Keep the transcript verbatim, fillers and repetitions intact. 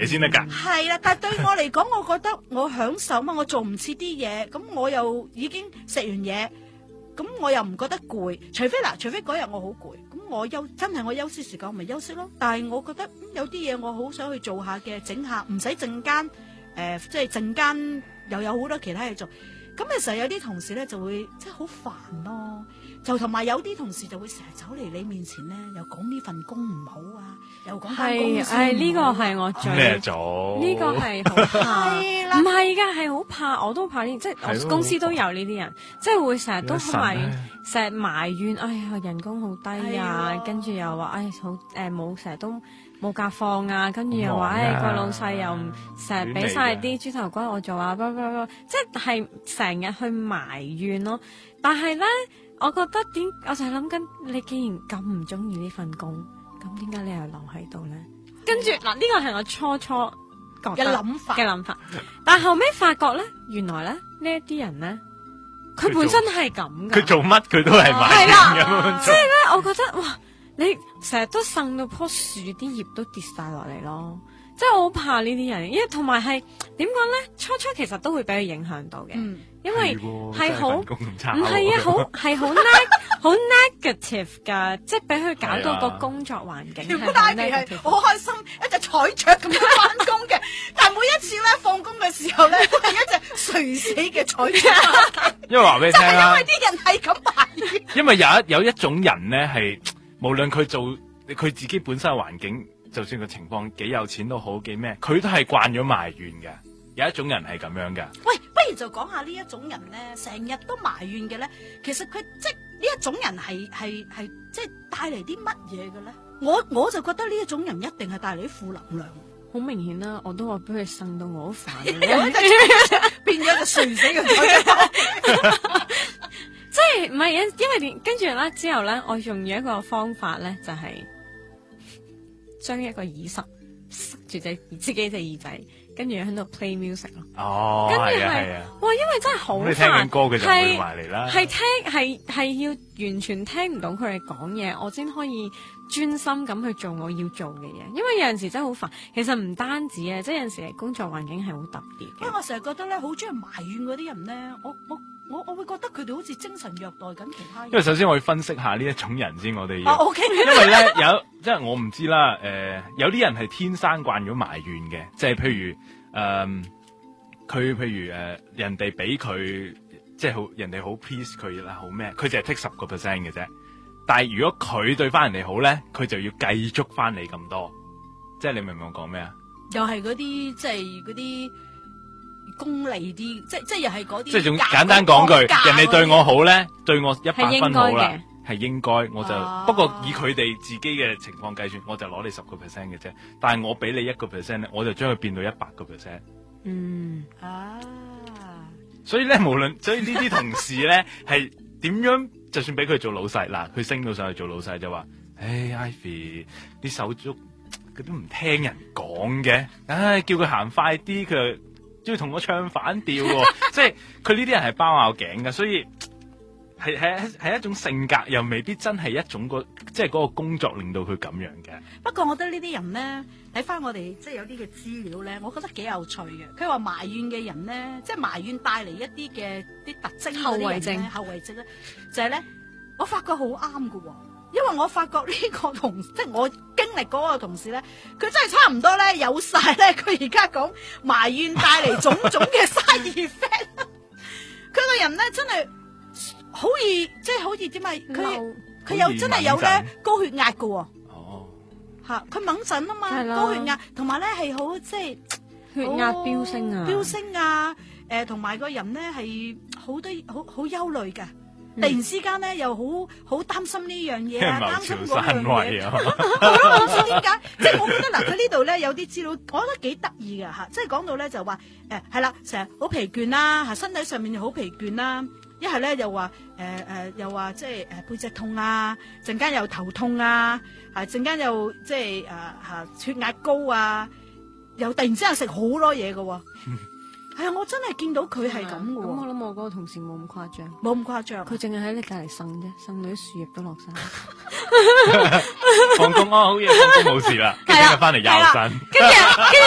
嘢先得㗎。 係啦，但係對我嚟講，我覺得我享受嘛，我做唔切啲嘢，咁我又已經食完嘢，咁我又唔覺得攰，除非嗱，除非嗰日我好攰，咁我休真係我休息時間我咪休息咯。但係我覺得、嗯、有啲嘢我好想去做下嘅，整下唔使陣間誒，即係陣間又有好多其他嘢做。咁嘅時候有啲同事咧就會即係好煩咯，就同埋有啲同事就會成日走嚟你面前咧，又講呢份工唔好啊，又講間公司唔好啊。 係，誒呢個係我最咩做？ 呢個係好怕， 係啦唔係㗎，係好怕，我都怕呢，即係我公司都有呢啲人，即係會成日都埋怨，成日埋怨，哎呀人工好低啊，跟住又話，哎好誒冇成日都。冇假放啊，跟住又話，誒個老細又唔成日俾晒啲豬頭骨我做啊，blah blah blah，即係成日去埋怨咯。但係咧，我覺得點，我就係諗緊，你既然咁唔中意呢份工，咁點解你又留喺度咧？跟住嗱，呢個係我初初覺得嘅諗法嘅諗法，但係後尾發覺咧，原來咧呢一啲人咧，佢本身係咁噶， 佢做乜佢都係埋怨咁。 即係咧，我覺得哇！你成日都呻到棵樹啲葉都跌晒落嚟咯，即係我好怕呢啲人，因為同埋係點講咧？初初其實都會俾佢影響到嘅， 嗯、 因為係好唔係啊，好係好 neg 好 negative 噶，即係俾佢搞到個工作環境係好 negative。 好開心，一隻彩雀咁樣翻工嘅，但係每一次咧放工嘅時候咧，都係一隻垂死嘅彩雀。 因為話俾你聽啦， 就係因為啲人係咁埋怨。 因為有一有一種人咧係。無論佢做佢自己本身嘅環境，就算個情況幾有錢都好，幾咩，佢都係慣咗埋怨嘅。有一種人係咁樣嘅。 喂，不如就講下呢一種人咧，成日都埋怨嘅咧，其實佢即係呢一種人係係係即係帶嚟啲乜嘢嘅咧？我我就覺得呢一種人一定係帶嚟啲負能量。 好明顯啦，我都話俾佢呻到我好煩， 變咗個垂死嘅彩雀。 即係唔係因因為點跟住咧之後咧，我用咗一個方法咧，就係、是、將一個耳塞塞住隻自己隻耳仔，跟住喺度 play music 咯。 哦， 跟住係啊， 係係啊。 哇，因為真係好煩。 你聽緊歌佢就會埋嚟啦。 係聽係係要完全聽唔到佢哋講嘢，我先可以專心咁去做我要做嘅嘢。因為有陣時真係好煩。其實唔單止啊，即係有陣時工作環境係好特別嘅。 因為我成日覺得咧，好中意埋怨嗰啲人咧，我我。我我會覺得佢哋好似精神虐待緊其他人。 因為首先我要分析下呢一種人先，我哋要。 哦 OK。 因為咧有，即係我唔知啦。誒、呃，有啲人係天生慣咗埋怨嘅，即係譬如誒，佢、呃、譬如誒、呃，人哋俾佢即係好，人哋好 please 佢啦，好咩？佢就係 take 十個 percent 嘅啫。但係如果佢對翻人哋好咧，佢就要計足翻你咁多。即係你明唔明我講咩啊？ 又係嗰啲即係嗰啲。功利啲，即即又係嗰啲。即係仲簡單講句，人哋對我好咧，對我一百分好啦，係應該，我就、啊、不過以佢哋自己嘅情況計算，我就攞你十個 percent 嘅啫。但係我俾你一個 percent 咧，我就將佢變到一百個 percent。嗯啊，所以咧，無論所以呢啲同事咧係點樣，就算俾佢做老細嗱，佢升到上去做老細就話，唉 ，Ivy 啲手足佢都唔聽人講嘅，唉，叫佢行快啲，佢。都要同我唱反調喎，即係佢呢啲人係包拗頸嘅，所以係係係一種性格，又未必真係一種個即係嗰個工作令到佢咁樣嘅。 不過我覺得呢啲人咧，睇翻我哋即係有啲嘅資料咧，我覺得幾有趣嘅。佢話埋怨嘅人咧，即係埋怨帶嚟一啲嘅啲特徵後遺症， 後遺症咧就係、是、咧，我發覺好啱㗎喎。因為我發覺呢個同即係我經歷嗰個同事咧，佢真係差唔多咧有晒咧。佢而家講埋怨帶嚟種種嘅 side effect。佢個人咧真係好易，即係好似點啊？佢佢有真係有咧高血壓噶。哦，吓佢猛震啊嘛，高血壓，同埋咧係好即係血壓飆升啊， 飆升啊！誒、呃，同埋個人咧係好多好好憂慮噶。突然之間咧，又好好擔心呢樣嘢啊，擔心嗰樣嘢。我唔知點解，即係我覺得嗱，佢呢度咧有啲資料，我覺得幾得意㗎吓。即係講到咧就話誒係啦，成日好疲倦啦，吓身體上面又好疲倦啦。一係咧又話誒誒，又話即係誒背脊痛啊，陣間又頭痛啊，係陣間又即係誒吓血壓高啊，又突然之間食好多嘢㗎。係啊，我真係見到佢係咁嘅喎。咁我諗我嗰個同事冇咁誇張， 冇咁誇張。 佢淨係喺你隔籬呻啫，呻到啲樹葉都落晒。 放工啊，好嘢，放工冇事啦，跟住翻嚟又呻。 跟住，跟住。